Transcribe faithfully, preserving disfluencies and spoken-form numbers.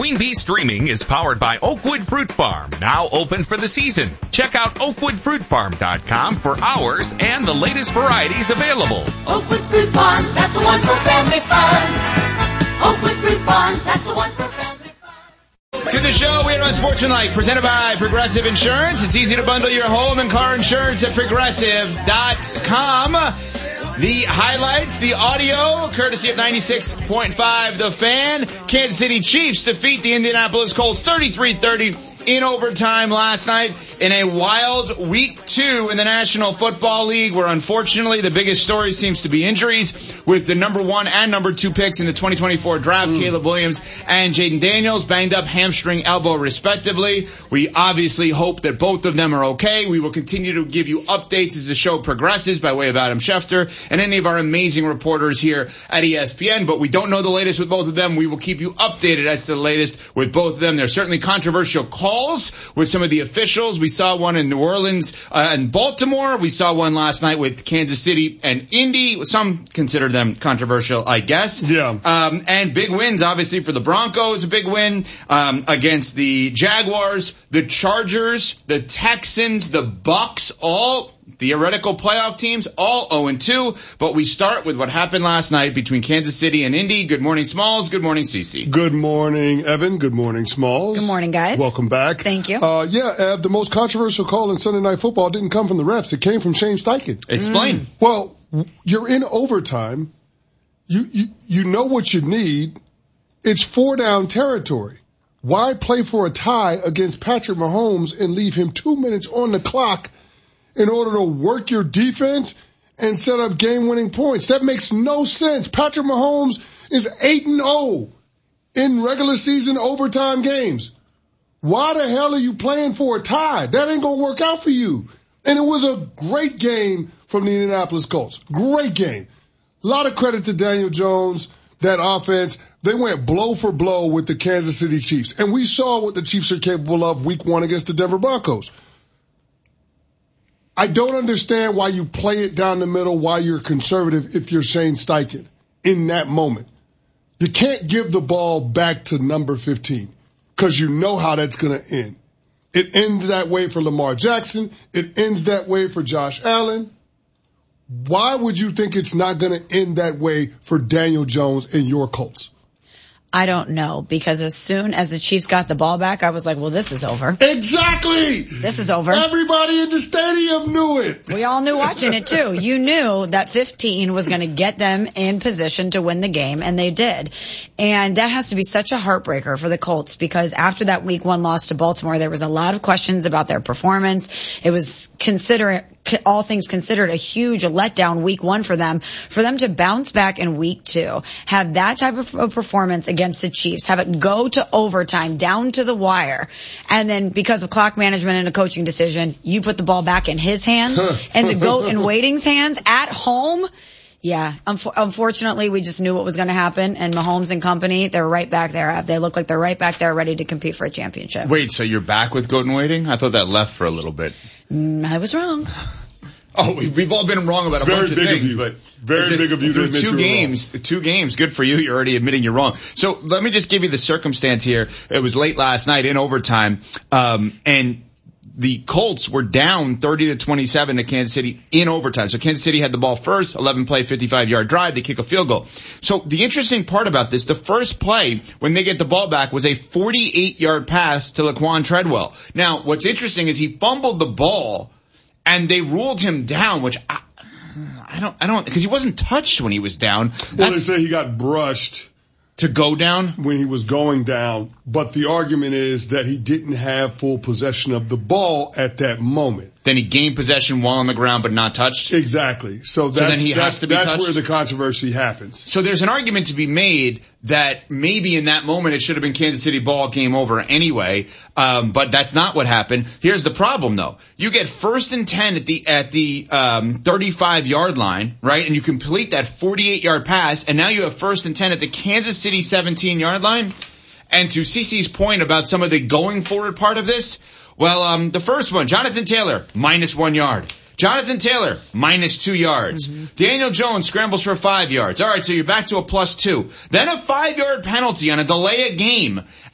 Queen Bee Streaming is powered by Oakwood Fruit Farm, now open for the season. Check out oakwood fruit farm dot com for hours and the latest varieties available. Oakwood Fruit Farms, that's the one for family fun. Oakwood Fruit Farms, that's the one for family fun. To the show, we're on Sportsmanlike, presented by Progressive Insurance. It's easy to bundle your home and car insurance at progressive dot com. The highlights, the audio, courtesy of ninety-six point five The Fan. Kansas City Chiefs defeat the Indianapolis Colts thirty-three thirty in overtime last night in a wild week two in the National Football League, where unfortunately the biggest story seems to be injuries, with the number one and number two picks in the twenty twenty-four draft, mm. Caleb Williams and Jaden Daniels, banged up hamstring, elbow respectively. We obviously hope that both of them are okay. We will continue to give you updates as the show progresses by way of Adam Schefter and any of our amazing reporters here at E S P N, but we don't know the latest with both of them. We will keep you updated as to the latest with both of them. There's certainly controversial calls with some of the officials. We saw one in New Orleans uh, and Baltimore. We saw one last night with Kansas City and Indy. Some consider them controversial, I guess. Yeah. Um, and big wins, obviously, for the Broncos. A big win um, against the Jaguars, the Chargers, the Texans, the Bucks, all theoretical playoff teams, all oh and two. But we start with what happened last night between Kansas City and Indy. Good morning, Smalls. Good morning, Cece. Good morning, Evan. Good morning, Smalls. Good morning, guys. Welcome back. Thank you. Uh, yeah, Ev, the most controversial call in Sunday Night Football didn't come from the refs. It came from Shane Steichen. Explain. Mm. Well, you're in overtime. You, you, you know what you need. It's four down territory. Why play for a tie against Patrick Mahomes and leave him two minutes on the clock in order to work your defense and set up game-winning points? That makes no sense. Patrick Mahomes is eight and oh in regular season overtime games. Why the hell are you playing for a tie? That ain't going to work out for you. And it was a great game from the Indianapolis Colts. Great game. A lot of credit to Daniel Jones, that offense. They went blow for blow with the Kansas City Chiefs. And we saw what the Chiefs are capable of week one against the Denver Broncos. I don't understand why you play it down the middle, why you're conservative if you're Shane Steichen in that moment. You can't give the ball back to number fifteen because you know how that's going to end. It ends that way for Lamar Jackson. It ends that way for Josh Allen. Why would you think it's not going to end that way for Daniel Jones and your Colts? I don't know, because as soon as the Chiefs got the ball back, I was like, well, this is over. Exactly. This is over. Everybody in the stadium knew it. We all knew watching it too. You knew that fifteen was going to get them in position to win the game, and they did. And that has to be such a heartbreaker for the Colts, because after that week one loss to Baltimore, there was a lot of questions about their performance. It was consider all things considered a huge letdown week one for them. For them to bounce back in week two, have that type of performance against against the Chiefs, have it go to overtime, down to the wire, and then because of clock management and a coaching decision, you put the ball back in his hands and the GOAT in waiting's hands at home. Yeah, unfortunately, we just knew what was going to happen, and Mahomes and company, they're right back there. They look like they're right back there ready to compete for a championship. Wait, so you're back with Goat in waiting? I thought that left for a little bit. Mm, I was wrong. Oh, we've all been wrong about it's a bunch of things, of but very just, big of you to admit two games, wrong. two games, good for you. You're already admitting you're wrong. So let me just give you the circumstance here. It was late last night in overtime, um, and the Colts were down thirty to twenty-seven to Kansas City in overtime. So Kansas City had the ball first, eleven play, fifty-five yard drive. They kick a field goal. So the interesting part about this, the first play when they get the ball back was a forty-eight yard pass to Laquan Treadwell. Now, what's interesting is he fumbled the ball and they ruled him down, which I, I don't, I don't, because he wasn't touched when he was down. Well, they say he got brushed to go down when he was going down, but the argument is that he didn't have full possession of the ball at that moment. Then he gained possession while on the ground but not touched? Exactly. So that's, so then he that's, has to be that's touched? where the controversy happens. So there's an argument to be made that maybe in that moment it should have been Kansas City ball, game over anyway, um, but that's not what happened. Here's the problem though. You get first and ten at the, at the, um, thirty-five yard line, right? And you complete that forty-eight yard pass, and now you have first and ten at the Kansas City seventeen yard line. And to Cece's point about some of the going forward part of this, well, um, the first one, Jonathan Taylor, minus one yard. Jonathan Taylor, minus two yards. Mm-hmm. Daniel Jones scrambles for five yards. All right, so you're back to a plus two. Then a five-yard penalty on a delay of game.